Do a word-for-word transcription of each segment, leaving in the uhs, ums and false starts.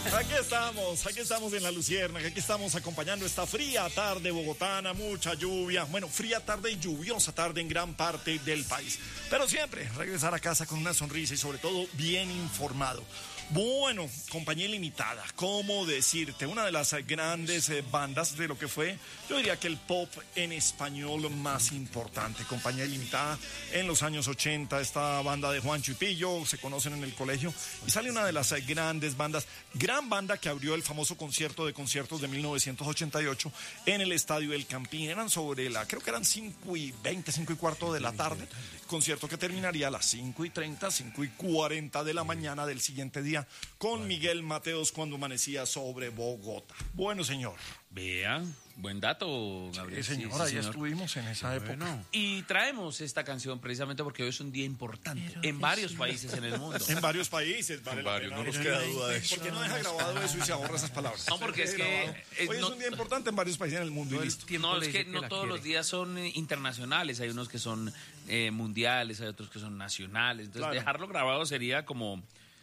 Aquí estamos, aquí estamos en La Luciérnaga, aquí estamos acompañando esta fría tarde bogotana, mucha lluvia, bueno, fría tarde y lluviosa tarde en gran parte del país. Pero siempre regresar a casa con una sonrisa y sobre todo bien informado. Bueno, Compañía Ilimitada, ¿cómo decirte? Una de las grandes eh, bandas de lo que fue, yo diría que el pop en español más importante. Compañía Ilimitada en los años ochenta, esta banda de Juancho y Pillo, se conocen en el colegio, y sale una de las eh, grandes bandas, gran banda que abrió el famoso concierto de conciertos de mil novecientos ochenta y ocho en el Estadio El Campín. Eran sobre la, creo que eran cinco y veinte, cinco y cuarto de la tarde, concierto que terminaría a las cinco y treinta, cinco y cuarenta de la mañana del siguiente día, con Miguel Mateos cuando amanecía sobre Bogotá. Bueno, señor. Vea, buen dato, Gabriel. Sí, señor, sí, sí, ahí señor. Estuvimos en esa época. Bueno. Y traemos esta canción precisamente porque hoy es un día importante Pero en varios sí. países en el mundo. En varios países, vale en varios, pena. no nos queda duda de eso. ¿Por qué no deja grabado eso y se ahorra esas palabras? No, porque es que... Eh, hoy no, es un día importante en varios países en el mundo y listo. No, es que no todos los días son internacionales, hay unos que son eh, mundiales, hay otros que son nacionales. Entonces claro. dejarlo grabado sería como...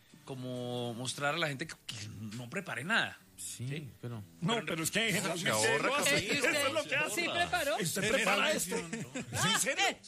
como mostrar a la gente que, que no prepare nada. Sí, ¿sí? pero... No, pero, pero es que generalmente ahorra, lo hace. ¿Es que usted, Eso es lo que hace. ¿Sí preparó? ¿Usted prepara esto? ¿En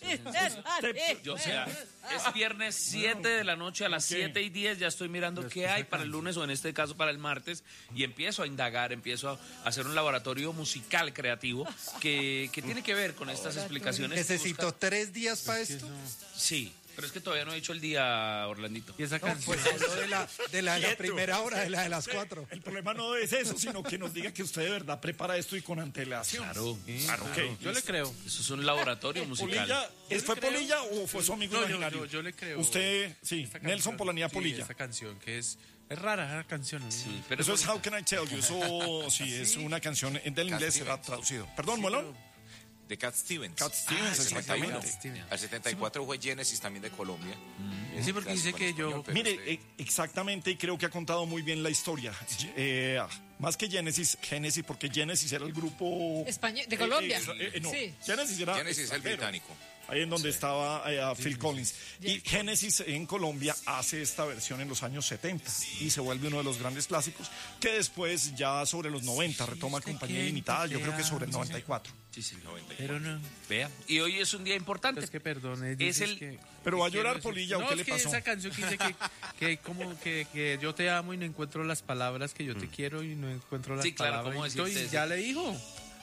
serio? Yo, o sea, es viernes siete de la noche, a las okay. siete y diez ya estoy mirando qué hay para el lunes o en este caso para el martes y empiezo a indagar, empiezo a hacer un laboratorio musical creativo que, que tiene que ver con estas explicaciones. ¿Necesito busca... tres días para esto? Sí. Pero es que todavía no he hecho el día, Orlandito. Y esa no, canción pues de la, de la, de la primera hora, de la de las cuatro. El problema no es eso, sino que nos diga que usted de verdad prepara esto y con antelación. Claro, sí, claro, okay. Yo listo. le creo. Eso es un laboratorio musical. ¿Polilla, ¿Fue Polilla o fue su amigo no, imaginario? Yo, yo, yo le creo. Usted, sí, canción, Nelson Polanía Polilla. Sí, esa canción que es, es rara, esa canción. ¿no? Sí, pero eso es How Can I Tell You, eso sí, es una canción del inglés, será traducido. Perdón, sí, Molón. Pero... de Cat Stevens. Cat Stevens, ah, exactamente. Stevens. Al setenta y cuatro fue Genesis también de Colombia. Mm. Sí, porque dice que yo... Mire, eh, exactamente, y creo que ha contado muy bien la historia. Eh, más que Genesis, Genesis, porque Genesis era el grupo... Español, de Colombia. Eh, eh, eh, no, sí. Genesis era... Genesis es el británico. Ahí en donde sí. estaba eh, Phil sí. Collins. Y Genesis en Colombia hace esta versión en los años setenta y se vuelve uno de los grandes clásicos que después ya sobre los noventa retoma Compañía Ilimitada, yo creo que sobre el noventa y cuatro. Sí, sí, noventa y cuatro. Pero no. Vea. Y hoy es un día importante. Es que perdone. Es el... que, Pero va a llorar no, Polilla, no, ¿o qué le pasó? No, es que esa canción que dice que, que, como que, que yo te amo y no encuentro las palabras, que yo te mm. quiero y no encuentro las sí, claro, palabras. ¿cómo y ya le dijo.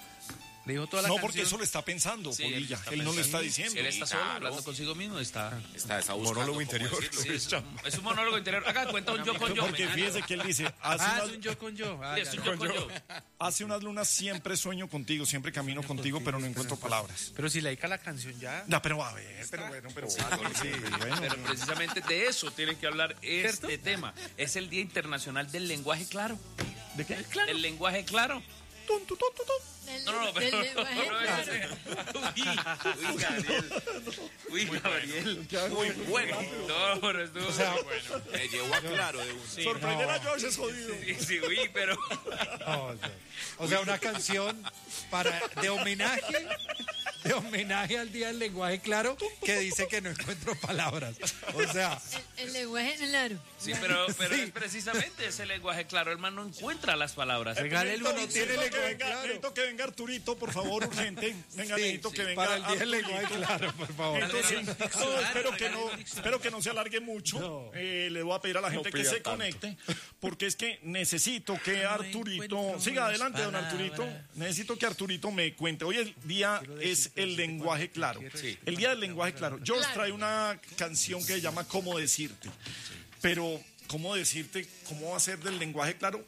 Le dijo toda la no, canción. porque eso lo está pensando, sí, Polilla. Él, está él no lo está diciendo. Él está solo hablando consigo mismo. Está, está, está buscando monólogo interior. Sí, es, es un monólogo interior. Haga cuenta un yo con yo. Porque fíjese que él dice... Hace ah, unas, es un yo con yo. Ah, sí, es un yo con yo. Hace unas lunas siempre sueño contigo, siempre camino contigo, pero no encuentro palabras. Pero si le dedica la canción ya... No, pero a ver, pero bueno, pero... Sí, sí, bueno, pero precisamente de eso tiene que hablar este ¿cierto? tema. Es el Día Internacional del Lenguaje Claro. ¿De qué? Claro. El lenguaje claro. Tum, tum, tum, tum. Del, no, no, pero, del lenguaje no, uy, uy, Gabriel. Uy, Gabriel. Muy bueno. No, pero estuvo o sea, muy bueno. Me llevó a claro de un... Sí, sorprender no. a George es jodido. Sí, sí, uy, pero... No, o, sea, o sea, una canción para de homenaje... de homenaje al Día del Lenguaje Claro, que dice que no encuentro palabras. O sea... El, el lenguaje claro. Sí, pero, pero sí. es precisamente ese lenguaje claro. El man no encuentra las palabras. Regálelo, no tiene lenguaje venga, claro. Necesito que venga Arturito, por favor, urgente. Venga, sí, necesito sí, que venga para el Día del Lenguaje Claro, por favor. Entonces, no, espero, que no, espero que no se alargue mucho. No. Eh, le voy a pedir a la gente no que se tanto. conecte, porque es que necesito que no Arturito... Siga adelante, don Arturito. Necesito que Arturito me cuente. Hoy el día es el lenguaje claro. Sí. El día del lenguaje claro. George claro. trae una canción que se llama ¿Cómo decirte? Pero, ¿cómo decirte? ¿Cómo va a ser del lenguaje claro?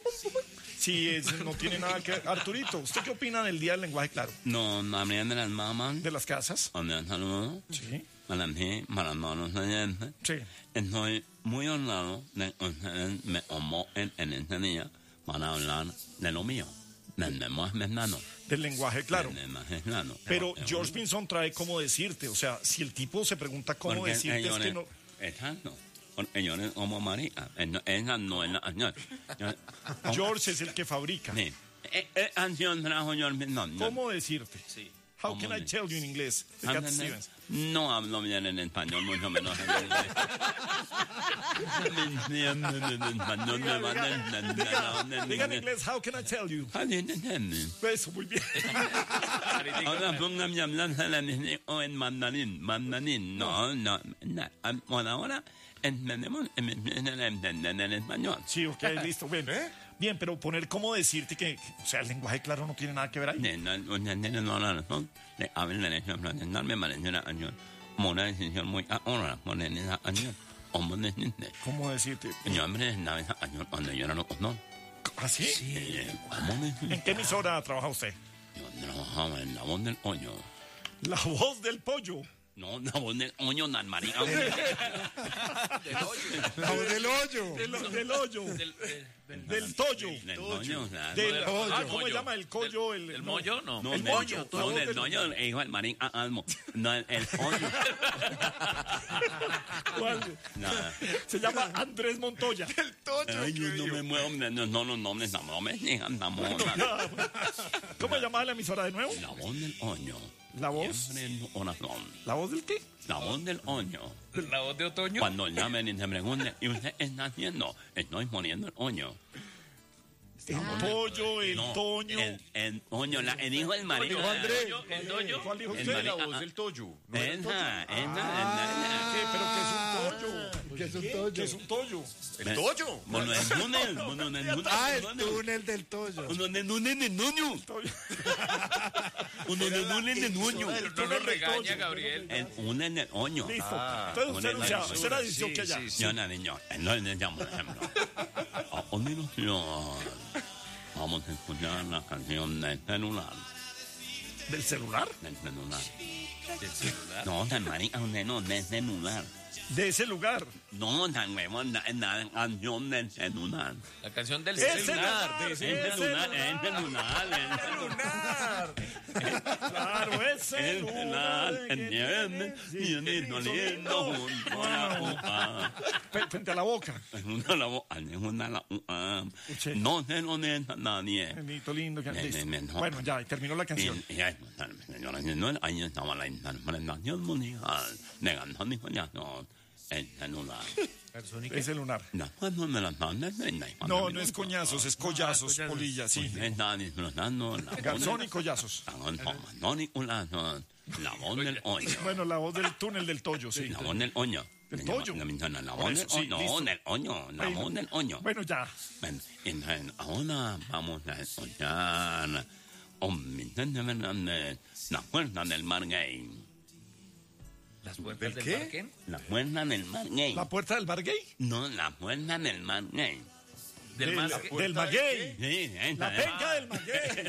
Si es, no tiene nada que ver. Arturito, ¿usted qué opina del día del lenguaje claro? No, también de las mamás. ¿De las casas? Un saludo. Sí. Para mí, para los oyentes. Sí. Estoy muy honrado de que ustedes me convoquen en este día para hablar de lo mío. Del lenguaje mexicano. Del lenguaje claro. Del lenguaje claro. Pero George Pinson trae cómo decirte. O sea, si el tipo se pregunta cómo porque decirte, ellos, es que no. Exacto. Ellos como María. Esa no es la. George es el que fabrica. Sí. ¿Qué canción trajo George Pinson? ¿Cómo decirte? Sí. How can I tell you in inglés? De Cat Stevens. No hablo bien en español, mucho menos en inglés. Diga en inglés, how can I tell you? Eso, muy bien. Ahora póngame a hablar o en mandarín, mandarín, no, no, por ahora entendemos en español. Sí, ok, listo, bien. Bien, pero poner cómo decirte que, o sea, el lenguaje claro no tiene nada que ver ahí. Le hablan en español, me parece una año, una decisión muy ahora, poner esa año, hombre, ¿Cómo decirte? yo hombre, una vez año, cuando yo era loco, no. ¿Ah, sí? Sí. ¿En qué emisora trabaja usted? Yo trabajaba en la voz del hoyo. La voz del pollo. No, la voz del hoyo, Nan María. La voz del hoyo. Del, del hoyo. Del, eh, del- Del tollo. Del hoyo, claro. Del, Pollo. ah, ¿Cómo se Pollo. llama? El collo. del- El, ¿El no. mollo? No. No, El del pollo, no, la voz del del- hoyo, el hijo del marín Almo. No, el, el hoyo. ¿Cuál? Nada. Se llama Andrés Montoya. Ay, yo no me muevo, no, no, no, los nombres, no, no me digan, no, no, ¿Cómo se llama la emisora de nuevo? La voz del hoyo. ¿La voz? Siempre en oración. ¿La voz del qué? La voz del hoyo. La voz de otoño. Cuando llamen y se pregunten, ¿y usted está haciendo? Estoy poniendo el hoyo. El pollo, el No, toño. El, el hoyo, la, el hijo del marín. dijo Andrés? El doño. ¿Cuál dijo El usted? marica- La voz del Toyo. Esa, esa, ¿Qué? ¿Pero qué es un pollo? ¿Qué es un toyo? ¿Qué es un tollo? ¿El Toyo? Bueno, el túnel, bueno, el túnel. Ah, el túnel del toyo. Uno de túnel de nuño. Uno de túnel de nuño. No lo regaña, Gabriel. El túnel del hoyo. Listo. Entonces usted, Una o sea, basura. usted era dice que allá. Yo no, niño, no le llamo, por ejemplo. A continuación, vamos a escuchar la canción del celular. ¿Del celular? Del celular. Del celular. No, tan marica, no, del celular. De ese lugar. No, tan huevón, la, la canción del celular. La canción del ¡El celular. celular! El celular, el celular, el celular. Claro, ese El celular, el nieve, nieve, lindo, junto a la boca. Frente a la boca. Es una la boca, es una la boca. Escuché. No se lo deja nadie. Benito lindo. que- Me- listo. me- me- Bueno, ya, y terminó la canción. Y, y ahí, señoras y señores, ahí estaba la interpretación musical de Gantón y Coñazo, el celular. Ese lunar. Después no me las mandes, No, no es coñazos, es collazos, polilla, sí. Está disfrutando la Garzón y collazos. Garzón y Coñazo, la voz del hoyo. Bueno, la voz del túnel del Toyo, sí. La voz del hoyo. ¿Del Toyo? La, la, la, la Por voz eso, del sí, hoyo. listo. No, del hoyo. La Bueno. voz del hoyo. Bueno, ya. Bueno, entonces, ahora vamos a escuchar un Vicente Fernández, La Puerta del Mar Gay. Las puertas del qué? parque. La Puerta del Mar Gay. ¿La puerta del bar gay? No, La Puerta del Mar Gay. Del Del, más del maguey. Sí, esa La es. penca del maguey.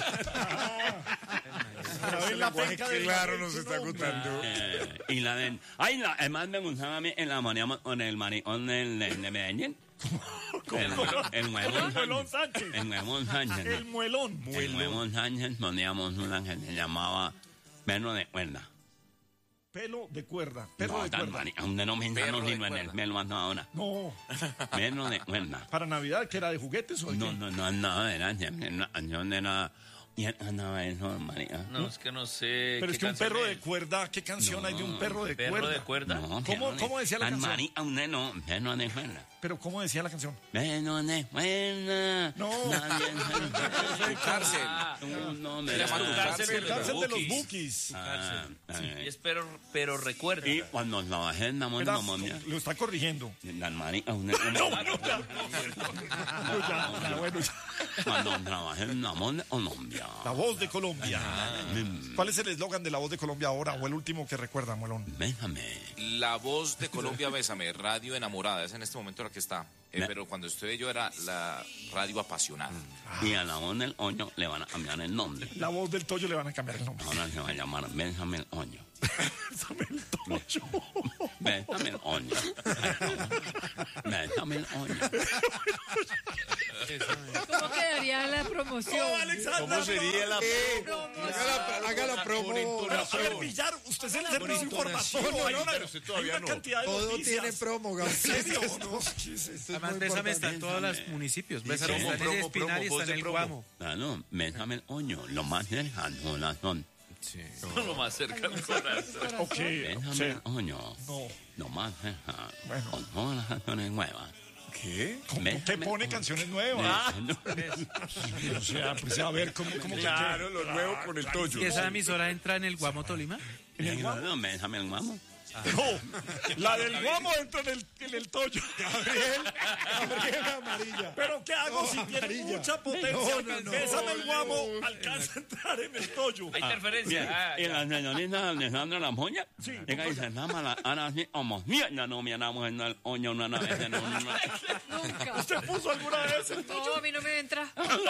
Ah, la, la penca del Claro, maguey, nos sí, está no, gustando. Eh, y la de... Ay, la, además me gustaba a mí en la María con el maricón del, del de Medellín. El, el huevón El muelón Sánchez. Sánchez. El huevón Sánchez. El muelón. El huevón Sánchez poníamos una que se llamaba Perro de Cuerda. Pelo de cuerda. Perro No, de tan cuerda. mani- aún no me Perro no de sirve en el cuerda. pelo hasta ahora. No. Perro de Cuerda. Para Navidad, que era de juguetes o de No, qué? no, no, no, era siempre una canción era... Y andaba eso, marica. No, es que no sé. Pero qué es que un canción perro de es. cuerda, ¿qué canción hay de un perro de ¿Perro cuerda? de cuerda? No, ¿Cómo- perro de- cómo decía la Tan canción? marica, un neno, perro de cuerda. Pero ¿cómo decía la canción? Perro de cuerda. No. Nadie Tu cárcel. Ah, no, me Se llama da- Tu cárcel de El los cárcel de los Bukis. bookies. Ah, Y eh. es pero, pero recuerda. Y cuando trabajé en la Era- mamá mía, lo está corrigiendo. las maricas, un neno. No, no, ya. No, ya, ya, bueno, ya. Cuando trabajé en la mamá de Colombia. La voz de Colombia. Mm, ¿Cuál es el eslogan de la voz de Colombia ahora o el último que recuerda, Muelón? Bésame. La voz de Colombia, Bésame, radio enamorada, es en este momento la que está. Eh, Me- pero cuando estuve yo era la radio apasionada. Y a la voz del hoyo le van a cambiar el nombre. La voz del Toyo le van a cambiar el nombre. Ahora se va a llamar Bésame el hoyo. Bésame el Toyo. Bésame el hoyo. Bésame el hoyo. ¿Cómo quedaría la promoción? Oh, Alexandra, ¿Cómo sería la Haga la, haga la promo. Pero, a ver, Villar, usted es el servicio informativo. Hay una, pero usted todavía hay una no. cantidad de Todo noticias. tiene promo, ¿En serio? Gabriel. No, ¿qué es esto? Además, Bésame está en todos los municipios. Bésame promo, está en el promo, Espinal y promo, está en el promo. Guamo. Claro, Bésame el hoyo. Lo más cercano la son No, lo más cerca al corazón. Ok, Déjame, sí. oño. No. Nomás deja. Bueno. Con todas las canciones nuevas. ¿Qué? ¿Cómo Déjame- que pone canciones nuevas? O sea, pues a ver, ¿cómo, cómo que Claro, lo nuevo con el Toyo. ¿Y esa emisora entra en el Guamo Tolima? ¿En el Guamo? No, déjame el Guamo. No, la del Guamo entra en el, en el Toyo. Gabriel, Gabriel amarilla. Pero ¿qué hago No, si tiene amarilla. mucha potencia? No, no, no. Bésame el Guamo, alcanza a entrar en el Toyo. Hay interferencia. Ah, Y ya. la señorita Alejandra Lampoña, ella dice, nada la ahora sí, como mierda, no me enamoré en el oño una vez en una. Nunca. ¿Usted puso alguna vez el Toyo? No, a mí no me entra.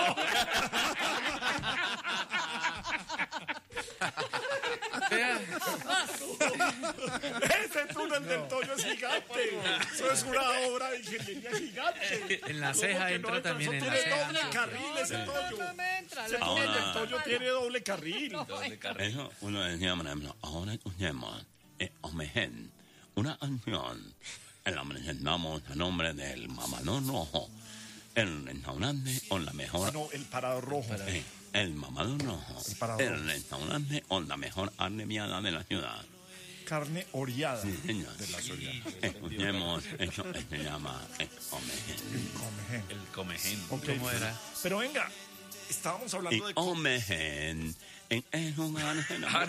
Ese túnel del Toyo es gigante. Eso es una obra de ingeniería gigante. En la ¿Cómo ceja que entra no también, Eso en tiene la ceja. doble carril ese No, Toyo. no me entra. Ese La túnel Ahora- del Toyo tiene doble carril. Doble carrera. Eso uno decía, por ejemplo, ahora escuchemos, eh, Omegen, una canción, en la presentamos a nombre del Mamador Rojo, el restaurante con la mejor, No, el parado rojo. eh, el Mamador Rojo, El Parador. el restaurante con la mejor arneviada de la ciudad. Carne oreada. Sí, señor. Escuchemos, eso que se llama eh, Omegen. Comején. El comején. Ok. ¿Cómo era? Pero venga, estábamos Y hablando de... Omegen, en el lugar de la...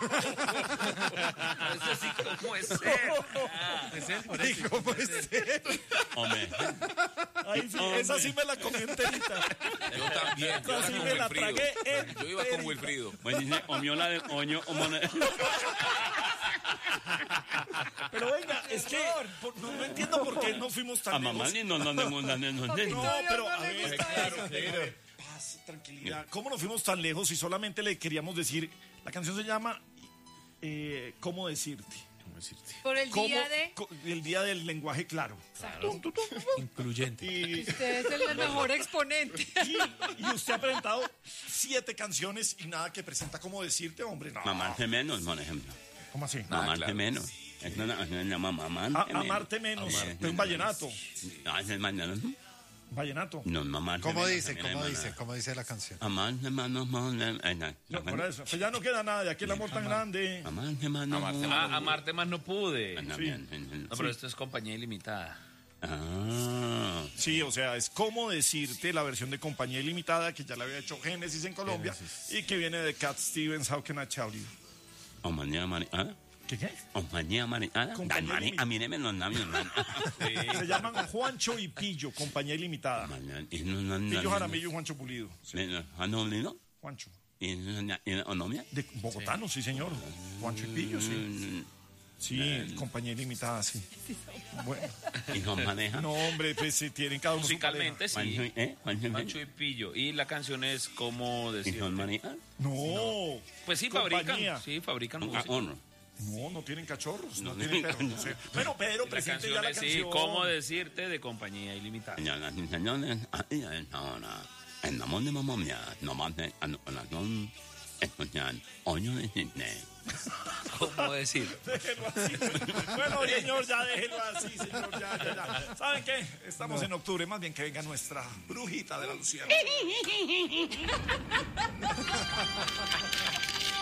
Eso sí, ¿cómo es ser? Es él, por eso. ¿Cómo es eso? Omegen. Ay, sí, esa sí me la comí enterita. Yo también. Yo Esa sí iba me con la Wilfrido. tragué Yo iba con enterita. Wilfrido. Pues dice, omiola de oño, omone... Pero venga, es que por- no, no entiendo por qué no fuimos A tan mamá lejos. ni no no no no no no No, pero a ver, claro, claro. Paz, tranquilidad. ¿Cómo nos fuimos tan lejos si solamente le queríamos decir, la canción se llama eh, ¿Cómo decirte? Por el ¿Cómo- día de... co- el día del lenguaje claro. Incluyente. Y, Usted es el mejor exponente. y, y usted ha presentado siete canciones y nada que presenta ¿Cómo decirte, hombre? No. Mamarte menos, por ejemplo. ¿Cómo así? Mamarte claro. menos. Es una canción que se llama Mamarte A- menos. amarte menos. Amarte De un vallenato. No, es el vallenato. Vallenato. No, mamarte ¿Cómo menos dice? también, ¿Cómo hermana. dice? ¿Cómo dice la canción? Amarte menos, mamarte menos. No, por eso. Pues ya no queda nada de aquí el amor tan grande. Amarte menos. Ah, amarte más no pude. También. No, pero esto es compañía ilimitada. Ah. Sí, o sea, es como decirte la versión de Compañía Ilimitada que ya la había hecho Génesis en Colombia y que viene de Cat Stevens, How Can I Tell You. Compañía Mari. ¿Ah? ¿Qué qué? Compañía Mari. ¿Ah? Compañía Dan Mari. Limitada. A mí no me lo dan, hermano. Se llaman Juancho y Pillo, Compañía Ilimitada. Y no, no, no. Pillo Jaramillo y Juancho Pulido. ¿Ah, no, no? Juancho. ¿Y no? De Bogotano, sí, señor. Juancho y Pillo, sí. Sí, Compañía Ilimitada, sí. Bueno, ¿Y nos maneja? no, hombre, pues si tienen cada uno su Musicalmente Juancho, sí. ¿eh? Juancho, Pancho y Pillo. Y la canción es como ¿Y decir. nos maneja? pareja. No. Pues sí, Compañía. fabrican. Sí, fabrican Ah, música. honor. No, no tienen cachorros, no, No tienen tienen perros. No sé. Bueno, pero La presente canción ya la es, canción. sí, cómo decirte de compañía ilimitada. Señoras y señores, ahí es ahora. En la mano de mamá mía, nomás de anotación, escuchan Oño de Disney. ¿Cómo decir? Déjenlo así. Bueno, señor, ya déjenlo así, señor, ya, ya, ya. ¿Saben qué? Estamos en octubre, más bien que venga nuestra brujita de la Luciana.